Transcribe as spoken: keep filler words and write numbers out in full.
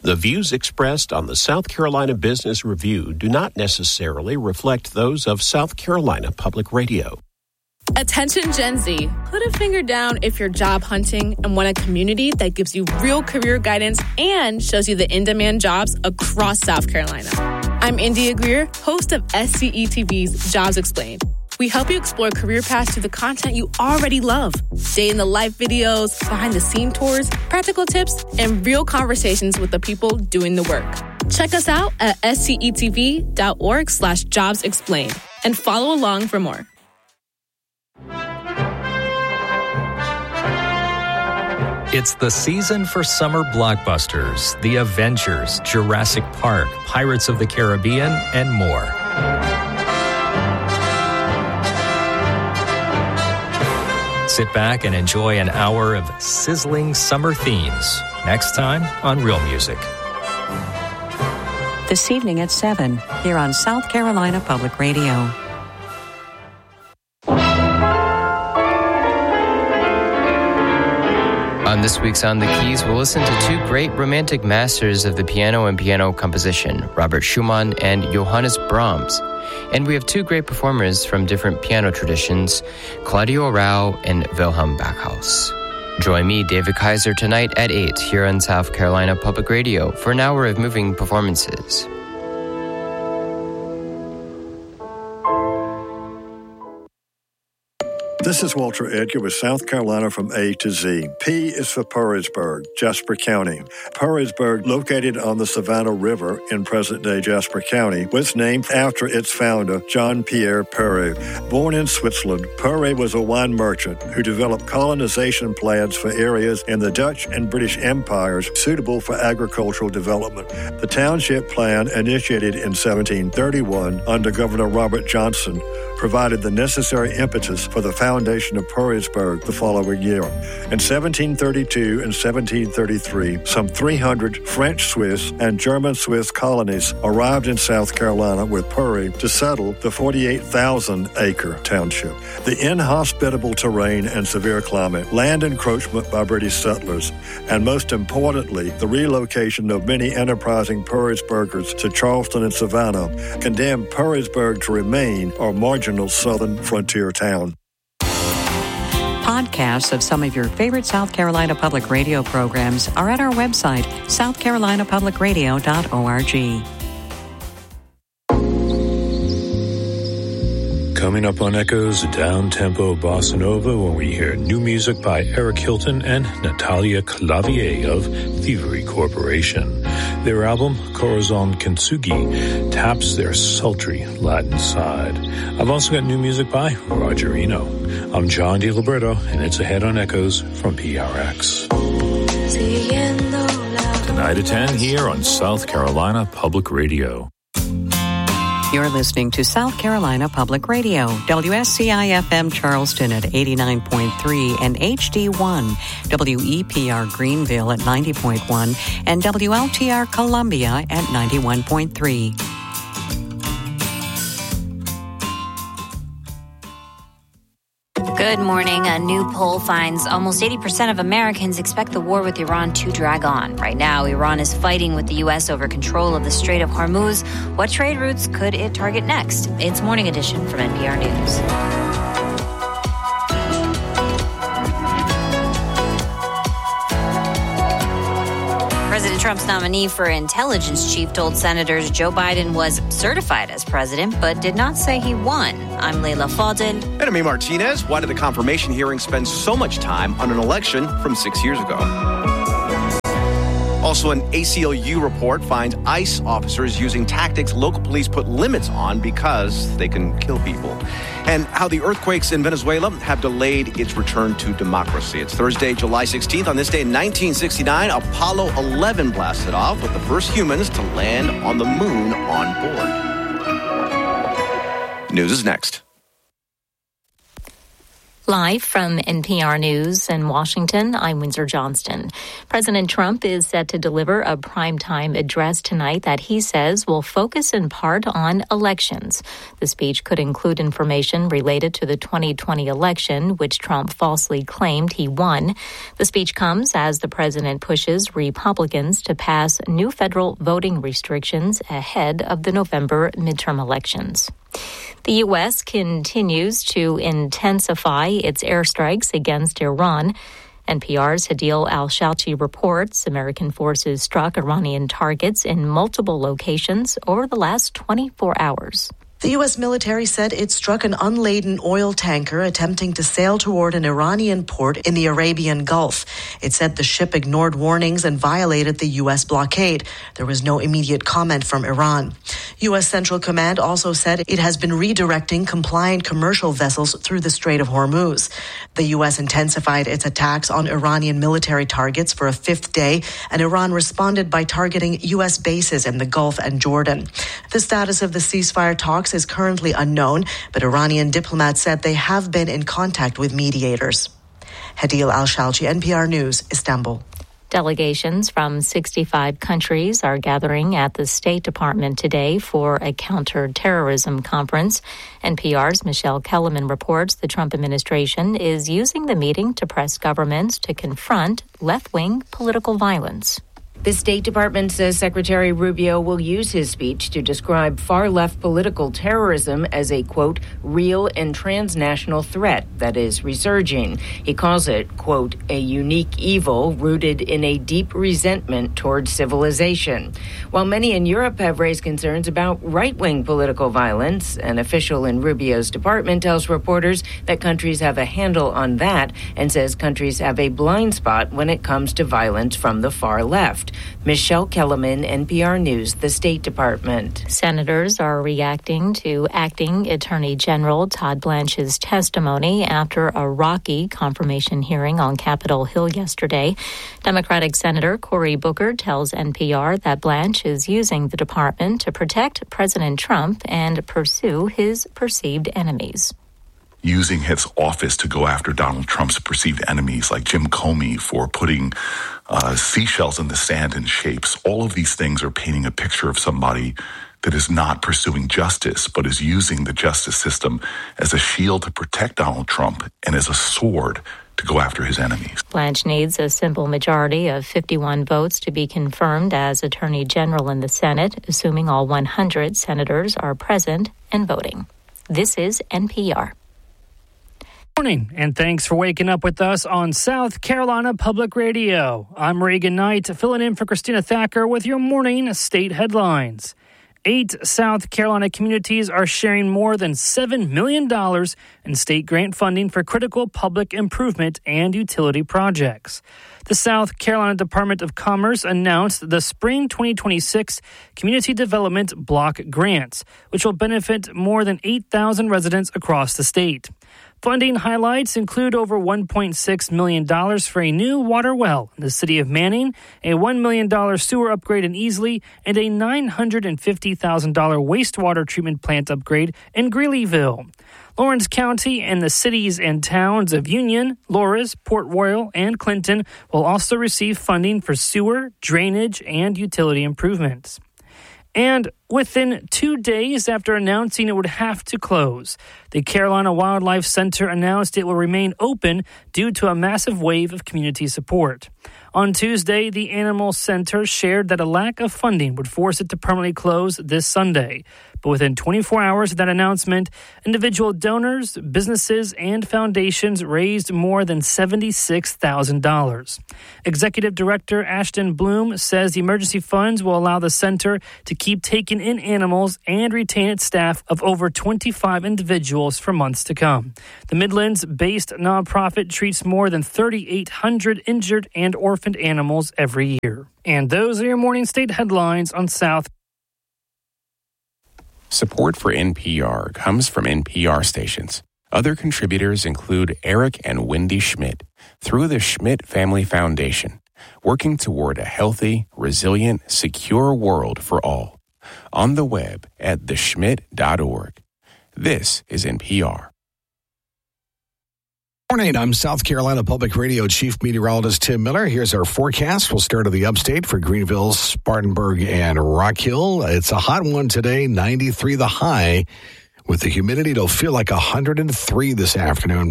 The views expressed on the South Carolina Business Review do not necessarily reflect those of South Carolina Public Radio. Attention Gen Z, put a finger down if you're job hunting and want a community that gives you real career guidance and shows you the in-demand jobs across South Carolina. I'm India Greer, host of S C E T V's Jobs Explained. We help you explore career paths through the content you already love. Day-in-the-life videos, behind-the-scene tours, practical tips, and real conversations with the people doing the work. Check us out at scetv.org slash jobs explained and follow along for more. It's the season for summer blockbusters, The Avengers, Jurassic Park, Pirates of the Caribbean, and more. Sit back and enjoy an hour of sizzling summer themes. Next time on Real Music. This evening at seven, here on South Carolina Public Radio. On this week's On the Keys, we'll listen to two great romantic masters of the piano and piano composition, Robert Schumann and Johannes Brahms. And we have two great performers from different piano traditions, Claudio Rao and Wilhelm Backhaus. Join me, David Kaiser, tonight at eight here on South Carolina Public Radio for an hour of moving performances. This is Walter Edgar with South Carolina from A to Z. P is for Purrisburg, Jasper County. Purrisburg, located on the Savannah River in present-day Jasper County, was named after its founder, Jean-Pierre Perret. Born in Switzerland, Perret was a wine merchant who developed colonization plans for areas in the Dutch and British empires suitable for agricultural development. The township plan, initiated in seventeen thirty-one under Governor Robert Johnson, provided the necessary impetus for the foundation of Purrisburg the following year. In seventeen thirty-two and seventeen thirty-three, some three hundred French-Swiss and German-Swiss colonies arrived in South Carolina with Perret to settle the forty-eight thousand acre township. The inhospitable terrain and severe climate, land encroachment by British settlers, and most importantly, the relocation of many enterprising Purrisburgers to Charleston and Savannah condemned Purrisburg to remain a marginal southern frontier town. Podcasts of some of your favorite South Carolina Public Radio programs are at our website, south carolina public radio dot org. Coming up on Echoes, down-tempo bossa nova when we hear new music by Eric Hilton and Natalia Clavier of Thievery Corporation. Their album, Corazon Kintsugi, taps their sultry Latin side. I've also got new music by Roger Eno. I'm John DiLiberto, and it's Ahead on Echoes from P R X. Tonight at ten here on South Carolina Public Radio. You're listening to South Carolina Public Radio, W S C I F M Charleston at eighty-nine point three and H D one, W E P R Greenville at ninety point one, and W L T R Columbia at ninety-one point three. Good morning. A new poll finds almost eighty percent of Americans expect the war with Iran to drag on. Right now, Iran is fighting with the U S over control of the Strait of Hormuz. What trade routes could it target next? It's Morning Edition from N P R News. President Trump's nominee for intelligence chief told senators Joe Biden was certified as president, but did not say he won. I'm Layla Fadel. And I'm Martinez. Why did the confirmation hearing spend so much time on an election from six years ago? Also, an A C L U report finds ICE officers using tactics local police put limits on because they can kill people. And how the earthquakes in Venezuela have delayed its return to democracy. It's Thursday, July sixteenth. On this day in nineteen sixty-nine, Apollo eleven blasted off with the first humans to land on the moon on board. News is next. Live from N P R News in Washington, I'm Windsor Johnston. President Trump is set to deliver a primetime address tonight that he says will focus in part on elections. The speech could include information related to the twenty twenty election, which Trump falsely claimed he won. The speech comes as the president pushes Republicans to pass new federal voting restrictions ahead of the November midterm elections. The U S continues to intensify its airstrikes against Iran. N P R's Hadil Al-Shalchi reports American forces struck Iranian targets in multiple locations over the last twenty-four hours. The U S military said it struck an unladen oil tanker attempting to sail toward an Iranian port in the Arabian Gulf. It said the ship ignored warnings and violated the U S blockade. There was no immediate comment from Iran. U S Central Command also said it has been redirecting compliant commercial vessels through the Strait of Hormuz. The U S intensified its attacks on Iranian military targets for a fifth day, and Iran responded by targeting U S bases in the Gulf and Jordan. The status of the ceasefire talks is currently unknown, but Iranian diplomats said they have been in contact with mediators. Hadil Al-Shalchi, N P R News, Istanbul. Delegations from sixty-five countries are gathering at the State Department today for a counterterrorism conference. N P R's Michelle Kellerman reports the Trump administration is using the meeting to press governments to confront left-wing political violence. The State Department says Secretary Rubio will use his speech to describe far-left political terrorism as a, quote, real and transnational threat that is resurging. He calls it, quote, a unique evil rooted in a deep resentment towards civilization. While many in Europe have raised concerns about right-wing political violence, an official in Rubio's department tells reporters that countries have a handle on that and says countries have a blind spot when it comes to violence from the far left. Michelle Kellerman, N P R News, the State Department. Senators are reacting to Acting Attorney General Todd Blanche's testimony after a rocky confirmation hearing on Capitol Hill yesterday. Democratic Senator Cory Booker tells N P R that Blanche is using the department to protect President Trump and pursue his perceived enemies. Using his office to go after Donald Trump's perceived enemies like Jim Comey for putting uh, seashells in the sand in shapes. All of these things are painting a picture of somebody that is not pursuing justice, but is using the justice system as a shield to protect Donald Trump and as a sword to go after his enemies. Blanche needs a simple majority of fifty-one votes to be confirmed as Attorney General in the Senate, assuming all one hundred senators are present and voting. This is N P R. Morning, and thanks for waking up with us on South Carolina Public Radio. I'm Reagan Knight, filling in for Christina Thacker with your morning state headlines. Eight South Carolina communities are sharing more than seven million dollars in state grant funding for critical public improvement and utility projects. The South Carolina Department of Commerce announced the Spring twenty twenty-six Community Development Block Grants, which will benefit more than eight thousand residents across the state. Funding highlights include over one point six million dollars for a new water well in the city of Manning, a one million dollars sewer upgrade in Easley, and a nine hundred fifty thousand dollars wastewater treatment plant upgrade in Greeleyville. Lawrence County and the cities and towns of Union, Loras, Port Royal, and Clinton will also receive funding for sewer, drainage, and utility improvements. And within two days after announcing it would have to close, the Carolina Wildlife Center announced it will remain open due to a massive wave of community support. On Tuesday, the Animal Center shared that a lack of funding would force it to permanently close this Sunday. But within twenty-four hours of that announcement, individual donors, businesses, and foundations raised more than seventy-six thousand dollars. Executive Director Ashton Bloom says the emergency funds will allow the center to keep taking in animals and retain its staff of over twenty-five individuals for months to come. The Midlands-based nonprofit treats more than thirty-eight hundred injured and orphaned animals every year. And those are your morning state headlines on South. Support for N P R comes from N P R stations. Other contributors include Eric and Wendy Schmidt through the Schmidt Family Foundation, working toward a healthy, resilient, secure world for all. On the web at the schmidt dot org. This is N P R. Morning, I'm South Carolina Public Radio Chief Meteorologist Tim Miller. Here's our forecast. We'll start at the upstate for Greenville, Spartanburg, and Rock Hill. It's a hot one today, ninety-three the high. With the humidity, it'll feel like one hundred three this afternoon.